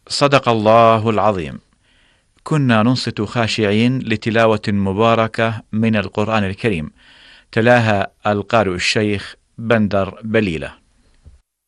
صدق الله العظيم. كنا ننصت خاشعين لتلاوة مباركة من القرآن الكريم، تلاها القارئ الشيخ بندر بليلة.